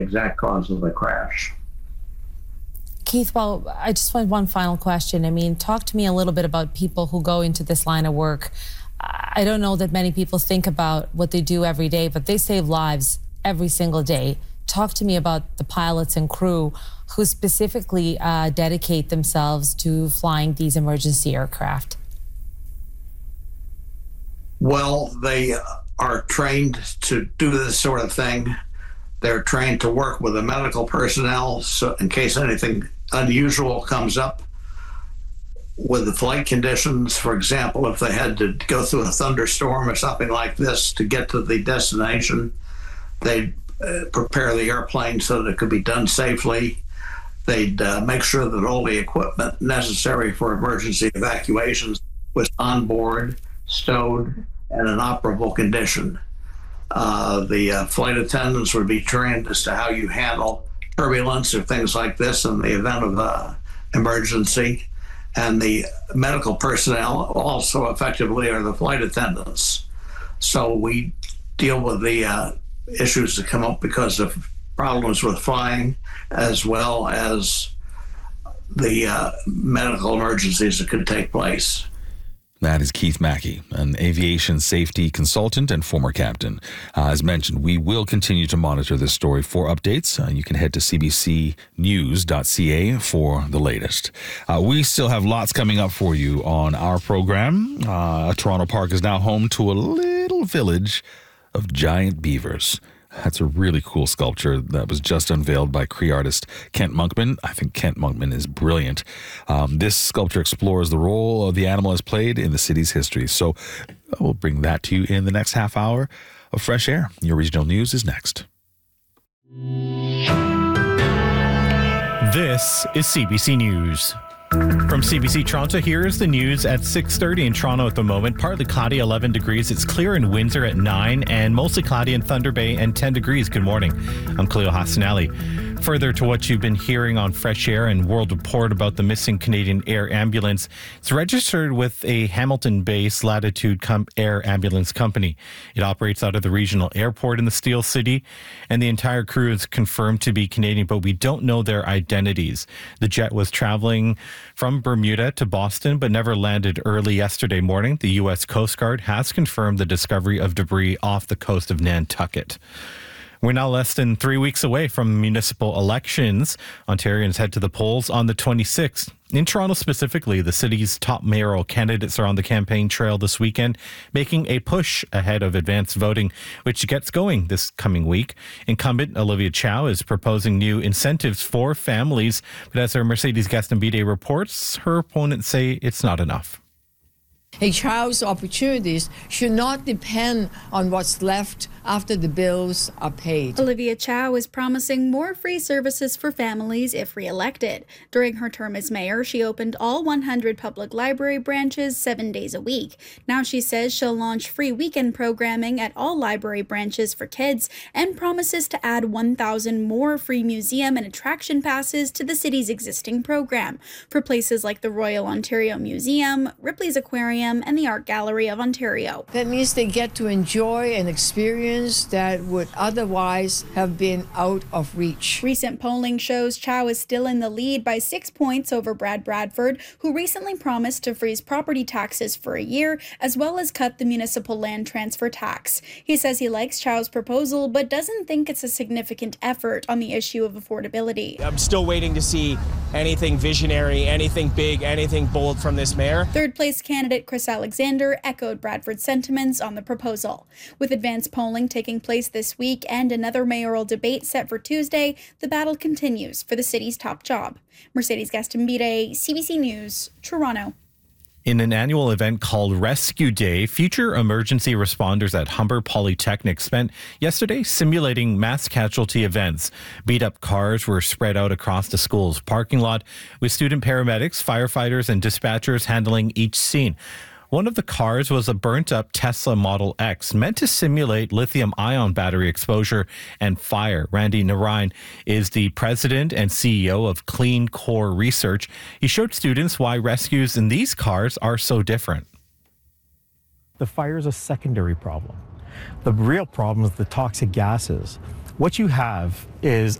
exact cause of the crash. Keith, well, I just want one final question. I mean, talk to me a little bit about people who go into this line of work. I don't know that many people think about what they do every day, but they save lives every single day. Talk to me about the pilots and crew who specifically dedicate themselves to flying these emergency aircraft. Well, they are trained to do this sort of thing. They're trained to work with the medical personnel, so in case anything unusual comes up with the flight conditions. For example, if they had to go through a thunderstorm or something like this to get to the destination, they'd prepare the airplane so that it could be done safely. They'd make sure that all the equipment necessary for emergency evacuations was on board, stowed, and in operable condition. The flight attendants would be trained as to how you handle turbulence or things like this in the event of emergency. And the medical personnel also effectively are the flight attendants. So we deal with the issues that come up because of problems with flying, as well as the medical emergencies that could take place. That is Keith Mackey, an aviation safety consultant and former captain. As mentioned, we will continue to monitor this story for updates. You can head to cbcnews.ca for the latest. We still have lots coming up for you on our program. Toronto Park is now home to a little village of giant beavers. That's a really cool sculpture that was just unveiled by Cree artist Kent Monkman. I think Kent Monkman is brilliant. This sculpture explores the role of the animal has played in the city's history. So we'll bring that to you in the next half hour of Fresh Air. Your regional news is next. This is CBC News. From CBC Toronto, here is the news at 6:30 in Toronto at the moment. Partly cloudy, 11 degrees. It's clear in Windsor at 9 and mostly cloudy in Thunder Bay and 10 degrees. Good morning. I'm Cleo Hassanelli. Further to what you've been hearing on Fresh Air and World Report about the missing Canadian Air Ambulance, it's registered with a Hamilton-based Latitude Air Ambulance Company. It operates out of the regional airport in the Steel City, and the entire crew is confirmed to be Canadian, but we don't know their identities. The jet was traveling from Bermuda to Boston, but never landed early yesterday morning. The U.S. Coast Guard has confirmed the discovery of debris off the coast of Nantucket. We're now less than 3 weeks away from municipal elections. Ontarians head to the polls on the 26th. In Toronto specifically, the city's top mayoral candidates are on the campaign trail this weekend, making a push ahead of advanced voting, which gets going this coming week. Incumbent Olivia Chow is proposing new incentives for families, but as our Mercedes Gastambide reports, her opponents say it's not enough. A child's opportunities should not depend on what's left after the bills are paid. Olivia Chow is promising more free services for families if re-elected. During her term as mayor, she opened all 100 public library branches 7 days a week. Now she says she'll launch free weekend programming at all library branches for kids and promises to add 1,000 more free museum and attraction passes to the city's existing program for places like the Royal Ontario Museum, Ripley's Aquarium, and the Art Gallery of Ontario. That means they get to enjoy an experience that would otherwise have been out of reach. Recent polling shows Chow is still in the lead by 6 points over Brad Bradford, who recently promised to freeze property taxes for a year, as well as cut the municipal land transfer tax. He says he likes Chow's proposal, but doesn't think it's a significant effort on the issue of affordability. I'm still waiting to see anything visionary, anything big, anything bold from this mayor. Third place candidate Chris Alexander echoed Bradford's sentiments on the proposal. With advanced polling taking place this week and another mayoral debate set for Tuesday, the battle continues for the city's top job. Mercedes Gastambide, CBC News, Toronto. In an annual event called Rescue Day, future emergency responders at Humber Polytechnic spent yesterday simulating mass casualty events. Beat-up cars were spread out across the school's parking lot, with student paramedics, firefighters, and dispatchers handling each scene. One of the cars was a burnt-up Tesla Model X, meant to simulate lithium-ion battery exposure and fire. Randy Narayan is the president and CEO of Clean Core Research. He showed students why rescues in these cars are so different. The fire is a secondary problem. The real problem is the toxic gases. what you have is